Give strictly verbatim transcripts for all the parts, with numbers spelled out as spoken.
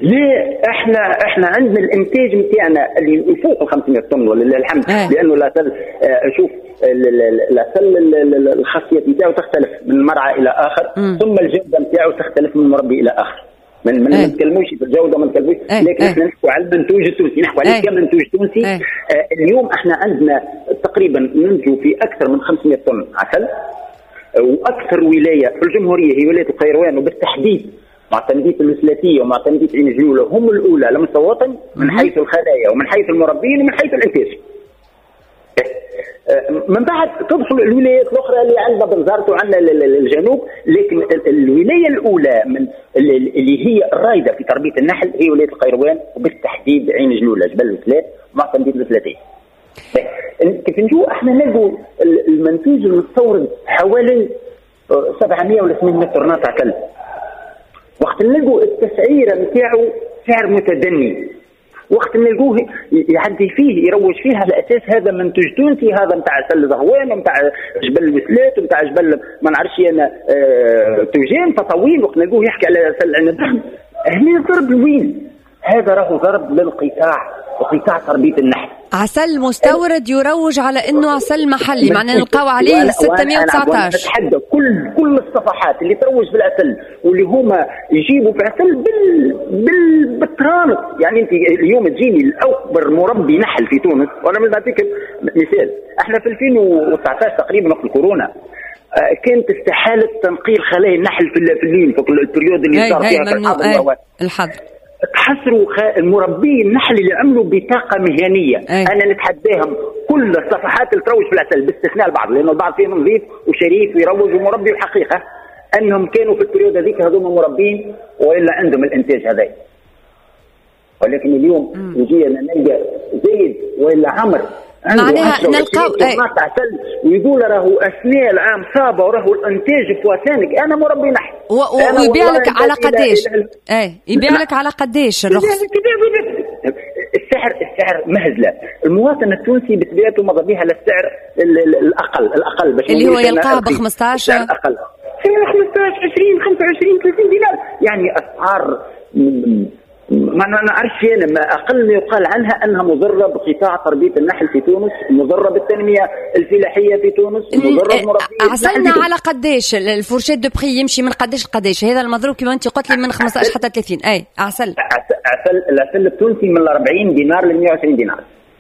ليه احنا احنا عندنا الانتاج نتاعنا اللي يفوق ال خمسمائة طن ولله الحمد. أه. لانه العسل شوف العسل الخاصيه نتاعو تختلف من مرعى الى اخر. م. ثم الجوده نتاعو تختلف من مربي الى اخر. من ما نتكلموش في الجوده ما نتكلموش، لكن احنا نحكوا على المنتوج التونسي، نحكوا عليه كمنتوج تونسي. آه اليوم احنا عندنا تقريبا ننتج في اكثر من خمسمائة طن عسل، واكثر ولايه في الجمهوريه هي ولايه القيروان، وبالتحديد معتمديه الوسلاتيه ومعتمديه عين جلوله هم الاولى على مستوى الوطن من حيث الخلايا ومن حيث المربين ومن حيث الانتاج. من بعد تدخل الولايات الاخرى اللي عندنا بنزرت وعندنا الجنوب، لكن الولايه الاولى من اللي هي الرائده في تربيه النحل هي ولايه القيروان، وبالتحديد عين جلوله جبل الوسلات معتمديه الوسلاتيه. كيف نجوا احنا نلقوا المنتوج المستورد حوالي سبعمائة ولا ثمانمائة طرنات عسل، وقت نلقوا التسعيره نتاعو سعر متدني، وقت نلقوه يعدي فيه يروج فيه على اساس هذا منتوج تونسي، هذا نتاع عسل زهوان ونتاع جبل الوسلات ونتاع جبل ما نعرفش انا اه توجين تطاوين، وقت نلقوه يحكي على عسل عنب. هنا ضرب لوين؟ هذا راهو ضرب للقطاع وقطاع تربيه النحل. عسل مستورد يروج على انه عسل محلي، معناه نلقاو عليه ستمائة وتسعة عشر. نتحدى كل كل الصفحات اللي تروج بالعسل واللي هما يجيبوا في عسل بال بال بالترانس. يعني انت اليوم تجيني الاكبر مربي نحل في تونس، وانا نعطيك مثال، احنا في ألفين وتسعة عشر تقريبا وقت الكورونا كانت استحاله تنقيل خلايا النحل في اللين في البريود اللي صار فيها في الحظر. الحظر تحسروا المربي النحل اللي عملوا بطاقه مهنيه. أي. انا نتحداهم كل الصفحات اللي تروج في العسل باستثناء البعض، لانه البعض فيهم نظيف وشريف ويروج ومربي، الحقيقه انهم كانوا في البريود هذيك هذوما مربين والا عندهم الانتاج هذا. ولكن اليوم يجي انا نلقى زيد والا عمر معناها نلقاو عسل ويقول راهو اثناء العام صابه وراهو الانتاج فواتانك. انا مربي نحل ويبيع لك على قديش؟ اي يبيع لك على قديش الرخص؟ السعر السعر مهزله. المواطن التونسي بطبيعته مضى على السعر الاقل الاقل باش اللي هو يلقاه ب خمسطاش اقل خمسطاش عشرين خمسة وعشرين ثلاثين دينار. يعني اسعار ما نعرفش انا ما اقل ما يقال عنها انها مضره بقطاع تربيه النحل في تونس، مضره بالتنميه الفلاحيه في تونس، مضره بمربيه. عسلنا على قديش الفورشيت دو بري يمشي من قديش لقديش؟ هذا المضروب كما انت قلت لي من خمسطاش حتى ثلاثين. اي عسل عسل العسل التونسي من أربعين دينار ل مائة وعشرين دينار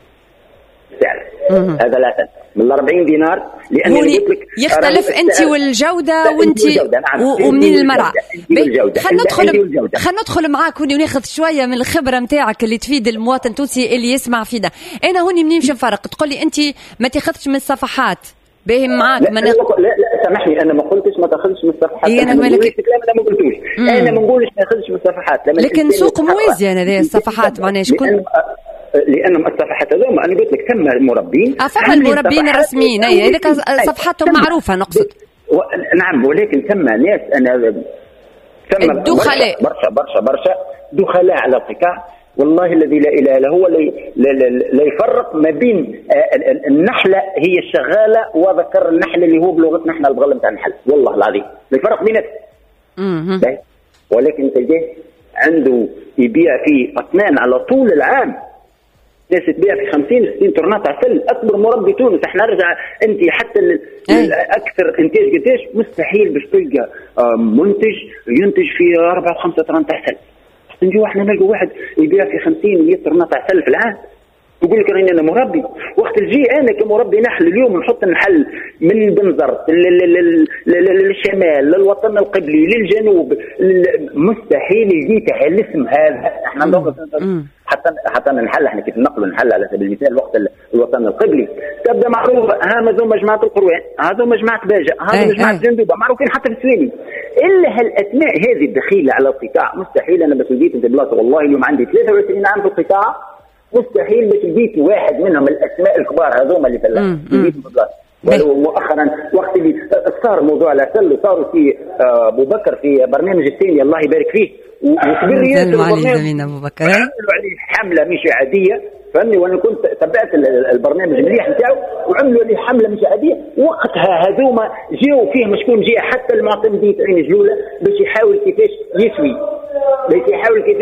سعر. هذا العسل من أربعين دينار، لأن يختلف أنت والجودة وأنت ومنين المرعى. خلينا ندخل خلينا ندخل معاك هوني وناخذ شوية من الخبرة نتاعك اللي تفيد المواطن التونسي اللي يسمع فينا. أنا هوني منين نمشي نفرق؟ تقول لي أنت ما تاخذش من الصفحات باهم معاك. لا, لا, لا لا سامحني، انا ما قلتش ما تاخذش من الصفحات. إيه انا مالك الكلام انا ما قلتوش. انا ما نقولش ما تاخذش من الصفحات، لكن سوق موازي انا ذي الصفحات معناها شكون؟ لأنهم الصفحات هذوما أنا قلت لك ثم المربين أفهم المربين الرسميين. أي هذيك صفحاتهم معروفة نقصد. و... نعم، ولكن ثم ناس أنا ثم الدخلاء برشا برشا برشا دخلاء على القطاع، والله الذي لا إله إلا هو لا يفرق ما بين النحلة هي الشغالة وذكر النحل اللي هو بلغتنا احنا البغل نتاع النحل، والله العظيم لا يفرق بيناتهم. ولكن تلقاه عنده يبيع فيه أطنان على طول العام، ناس تبيع في خمسين ستين طرنات عسل. اكبر مربي تونس احنا نرجع انت حتى اكثر انتاج قديش مستحيل باش تلقى منتج ينتج في أربعة وخمسة طرنات عسل. نجوا احنا نلقى واحد يبيع في خمسين ومئة طرنات عسل في العام يقول لك راني انا مربي. وقت الجي انا كمربي نحل اليوم نحط النحل من بنزرت للشمال للوطن القبلي للجنوب، مستحيل يجيك على الاسم هذا. احنا نضغط حتى حتى نحل احنا كيف نقلوا نحل على سبيل المثال وقت الوطن القبلي تبدا معروفه، هذا مجموعه القروان، هذا مجموعه باجه، هذا مجموعه جندوبه، معروفين حتى في السويني. الا هالاسماء هذه الدخيله على القطاع مستحيل. انا بس جيت في بلاصه والله اليوم عندي ثلاثة وعشرين عام في القطاع، مستحيل باش يجيك واحد منهم الاسماء الكبار هذوما اللي فلاح يجيك في بلاصه. ومؤخرا وقت اللي صار موضوع العسل صاروا في ابو بكر في برنامج الثاني الله يبارك فيه وكبريات البرنامج ابو بكر عملوا عليه حمله مش عاديه، فهمني. وانا كنت تبعت البرنامج مليح نتاعو وعملوا عليه حمله مش عاديه. وقتها هذوما جاوا فيه مشكون جاء حتى المعتمدين عين جلوله باش يحاول كيفاش يسوي باش يحاول كيفاش